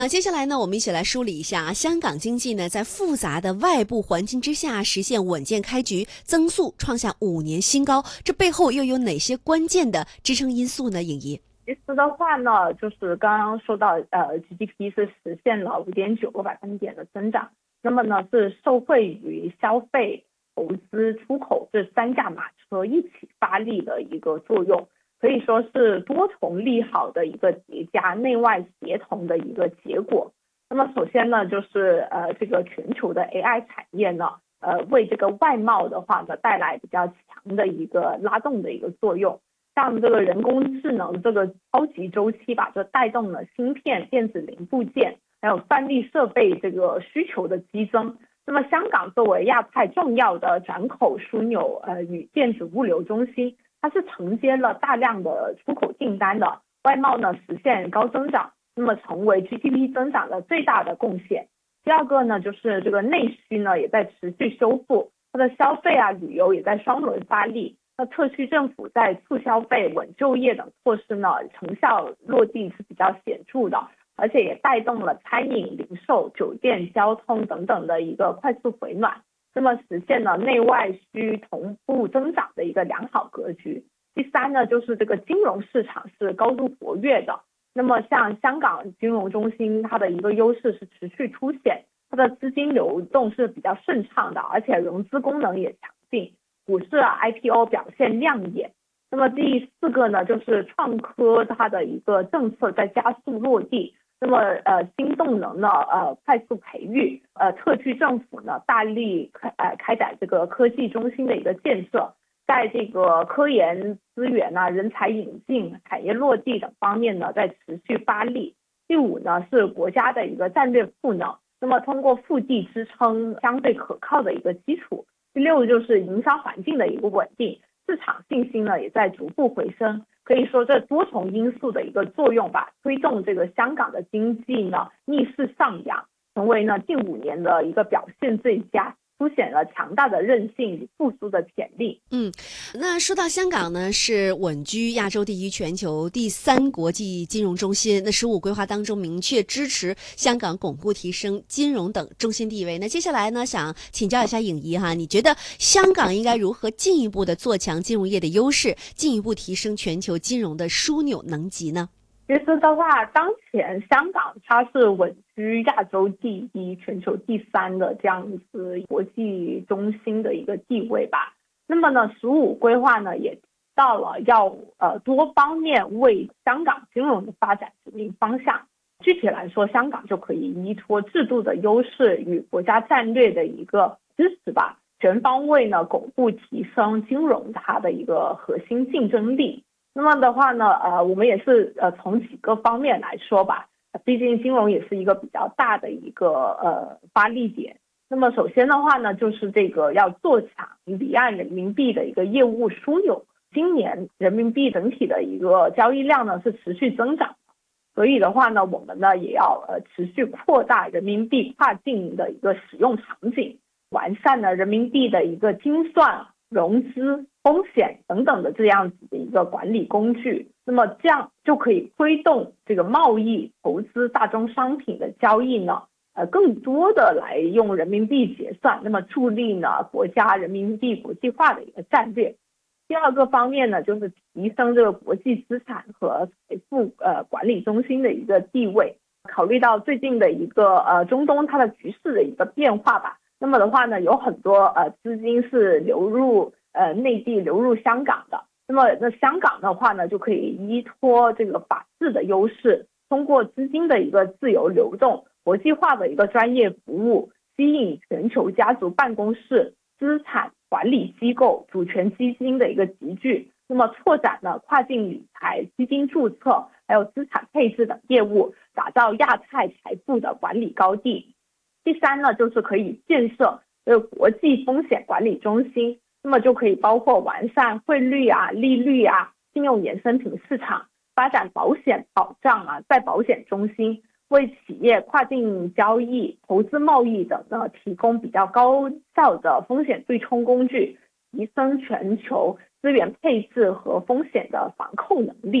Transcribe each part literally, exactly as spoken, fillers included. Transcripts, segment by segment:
那接下来呢，我们一起来梳理一下啊，香港经济呢在复杂的外部环境之下实现稳健开局，增速创下五年新高，这背后又有哪些关键的支撑因素呢？颖怡， 其实的话呢，就是刚刚说到，呃 ，G D P 是实现了五点九个百分点的增长，那么呢是受惠于消费、投资、出口这三驾马车一起发力的一个作用。可以说是多重利好的一个叠加，内外协同的一个结果。那么首先呢，就是呃这个全球的 A I 产业呢，呃为这个外贸的话呢带来比较强的一个拉动的一个作用。像这个人工智能这个超级周期吧，就带动了芯片、电子零部件还有算力设备这个需求的激增。那么香港作为亚太重要的转口枢纽呃与电子物流中心，它是承接了大量的出口订单的，外贸呢实现高增长，那么成为 G D P 增长的最大的贡献。第二个呢，就是这个内需呢也在持续修复，它的消费啊、旅游也在双轮发力。那特区政府在促消费、稳就业等措施呢，成效落地是比较显著的，而且也带动了餐饮、零售、酒店、交通等等的一个快速回暖。那么实现了内外需同步增长的一个良好格局。第三呢，就是这个金融市场是高度活跃的。那么像香港金融中心，它的一个优势是持续凸显，它的资金流动是比较顺畅的，而且融资功能也强劲，股市啊 I P O 表现亮眼。那么第四个呢，就是创科它的一个政策在加速落地。那么呃新动能呢呃快速培育，呃特区政府呢大力开呃开展这个科技中心的一个建设，在这个科研资源啊、人才引进、产业落地等方面呢在持续发力。第五呢是国家的一个战略赋能，那么通过腹地支撑相对可靠的一个基础。第六就是营商环境的一个稳定，市场信心呢也在逐步回升。可以说这多重因素的一个作用吧，推动这个香港的经济呢逆势上扬，成为呢近五年的一个表现最佳，凸显了强大的韧性与复苏的潜力。 嗯，那说到香港呢，是稳居亚洲第一、全球第三国际金融中心。那十五规划当中明确支持香港巩固提升金融等中心地位。那接下来呢，想请教一下颖怡哈，你觉得香港应该如何进一步的做强金融业的优势，进一步提升全球金融的枢纽能级呢？ 其实的话，当前香港它是稳居亚洲第一、全球第三的这样子国际中心的一个地位吧。那么呢，十五规划呢也提到了要呃多方面为香港金融的发展指明方向。具体来说，香港就可以依托制度的优势与国家战略的一个支持吧，全方位呢巩固提升金融它的一个核心竞争力。那么的话呢，呃，我们也是呃从几个方面来说吧，毕竟金融也是一个比较大的一个呃发力点。那么首先的话呢，就是这个要做强离岸人民币的一个业务枢纽。今年人民币整体的一个交易量呢是持续增长的，所以的话呢，我们呢也要呃持续扩大人民币跨境的一个使用场景，完善了人民币的一个精算、融资、风险等等的这样子的一个管理工具。那么这样就可以推动这个贸易、投资、大宗商品的交易呢，呃，更多的来用人民币结算，那么助力呢国家人民币国际化的一个战略。第二个方面呢，就是提升这个国际资产和财富呃管理中心的一个地位。考虑到最近的一个呃中东它的局势的一个变化吧，那么的话呢，有很多呃资金是流入呃内地、流入香港的。那么那香港的话呢，就可以依托这个法治的优势，通过资金的一个自由流动、国际化的一个专业服务，吸引全球家族办公室、资产管理机构、主权基金的一个集聚，那么拓展了跨境理财、基金注册，还有资产配置等业务，打造亚太财富的管理高地。第三呢，就是可以建设这个国际风险管理中心，那么就可以包括完善汇率啊、利率啊、信用衍生品市场，发展保险保障啊、再保险中心，为企业跨境交易、投资贸易等呢提供比较高效的风险对冲工具，提升全球资源配置和风险的防控能力。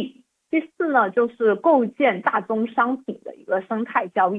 第四呢，就是构建大宗商品的一个生态交易